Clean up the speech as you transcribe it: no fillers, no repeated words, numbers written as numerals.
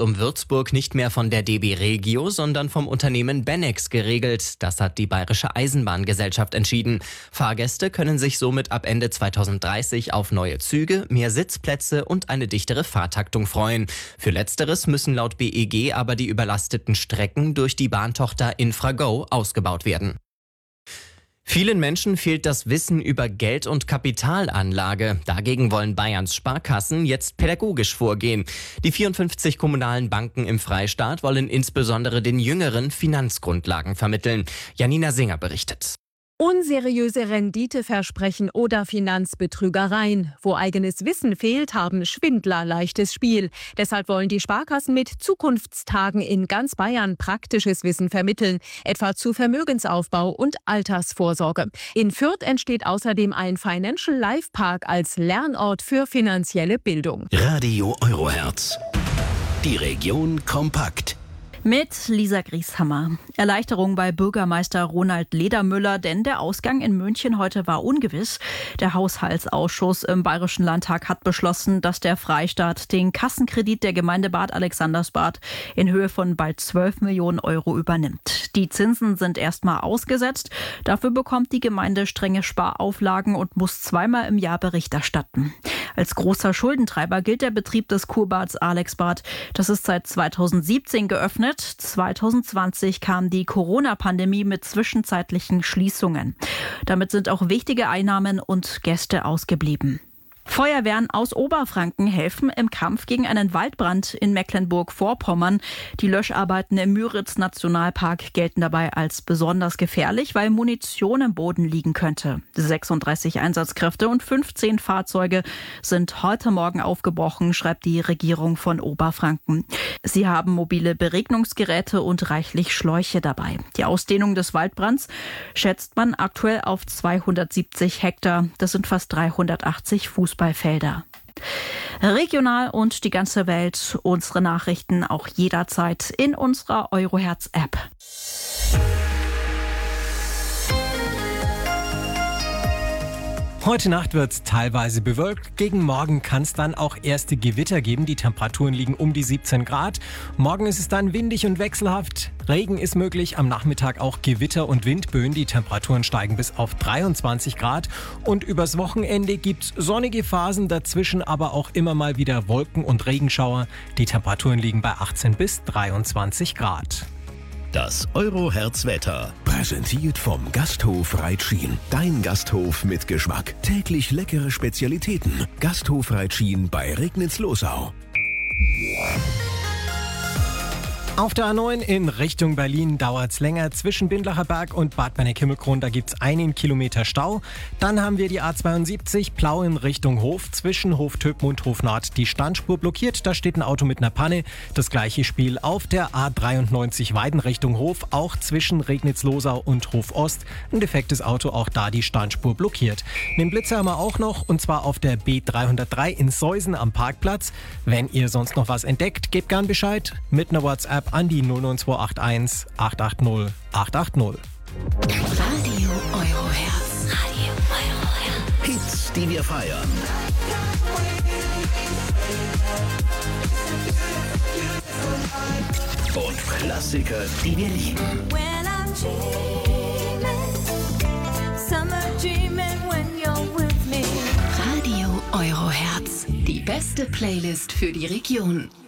rund um Würzburg nicht mehr von der DB Regio, sondern vom Unternehmen Benex geregelt. Das hat die Bayerische Eisenbahngesellschaft entschieden. Fahrgäste können sich somit ab Ende 2030 auf neue Züge, mehr Sitzplätze und eine dichtere Fahrtaktung freuen. Für Letzteres müssen laut BEG aber die überlasteten Strecken durch die Bahntochter Infrago ausgebaut werden. Vielen Menschen fehlt das Wissen über Geld- und Kapitalanlage. Dagegen wollen Bayerns Sparkassen jetzt pädagogisch vorgehen. Die 54 kommunalen Banken im Freistaat wollen insbesondere den Jüngeren Finanzgrundlagen vermitteln. Janina Singer berichtet. Unseriöse Renditeversprechen oder Finanzbetrügereien. Wo eigenes Wissen fehlt, haben Schwindler leichtes Spiel. Deshalb wollen die Sparkassen mit Zukunftstagen in ganz Bayern praktisches Wissen vermitteln, etwa zu Vermögensaufbau und Altersvorsorge. In Fürth entsteht außerdem ein Financial Life Park als Lernort für finanzielle Bildung. Radio Eurohertz. Die Region kompakt. Mit Lisa Grieshammer. Erleichterung bei Bürgermeister Ronald Ledermüller, denn der Ausgang in München heute war ungewiss. Der Haushaltsausschuss im Bayerischen Landtag hat beschlossen, dass der Freistaat den Kassenkredit der Gemeinde Bad Alexandersbad in Höhe von bald 12 Millionen Euro übernimmt. Die Zinsen sind erstmal ausgesetzt. Dafür bekommt die Gemeinde strenge Sparauflagen und muss zweimal im Jahr Bericht erstatten. Als großer Schuldentreiber gilt der Betrieb des Kurbads Alexbad. Das ist seit 2017 geöffnet. 2020 kam die Corona-Pandemie mit zwischenzeitlichen Schließungen. Damit sind auch wichtige Einnahmen und Gäste ausgeblieben. Feuerwehren aus Oberfranken helfen im Kampf gegen einen Waldbrand in Mecklenburg-Vorpommern. Die Löscharbeiten im Müritz-Nationalpark gelten dabei als besonders gefährlich, weil Munition im Boden liegen könnte. 36 Einsatzkräfte und 15 Fahrzeuge sind heute Morgen aufgebrochen, schreibt die Regierung von Oberfranken. Sie haben mobile Beregnungsgeräte und reichlich Schläuche dabei. Die Ausdehnung des Waldbrands schätzt man aktuell auf 270 Hektar. Das sind fast 380 Fußballfelder. Regional und die ganze Welt, unsere Nachrichten auch jederzeit in unserer Eurohertz-App. Heute Nacht wird es teilweise bewölkt. Gegen Morgen kann es dann auch erste Gewitter geben. Die Temperaturen liegen um die 17 Grad. Morgen ist es dann windig und wechselhaft. Regen ist möglich. Am Nachmittag auch Gewitter und Windböen. Die Temperaturen steigen bis auf 23 Grad. Und übers Wochenende gibt es sonnige Phasen, dazwischen aber auch immer mal wieder Wolken- und Regenschauer. Die Temperaturen liegen bei 18 bis 23 Grad. Das Eurohertz-Wetter. Präsentiert vom Gasthof Reitschien. Dein Gasthof mit Geschmack. Täglich leckere Spezialitäten. Gasthof Reitschien bei Regnitz-Losau. Auf der A9 in Richtung Berlin dauert es länger. Zwischen Bindlacher Berg und Bad Benneck-Himmelkron, da gibt es 1 Kilometer Stau. Dann haben wir die A72 Plau in Richtung Hof. Zwischen Hof-Töpen und Hof-Nord die Standspur blockiert. Da steht ein Auto mit einer Panne. Das gleiche Spiel auf der A93 Weiden Richtung Hof. Auch zwischen Regnitz-Losau und Hof-Ost. Ein defektes Auto, auch da die Standspur blockiert. Den Blitzer haben wir auch noch, und zwar auf der B303 in Seusen am Parkplatz. Wenn ihr sonst noch was entdeckt, gebt gern Bescheid mit einer WhatsApp an die 09281 880 880. Radio Eurohertz. Radio Eurohertz. Hits, die wir feiern. Und Klassiker, die wir lieben. Radio Eurohertz. Die beste Playlist für die Region.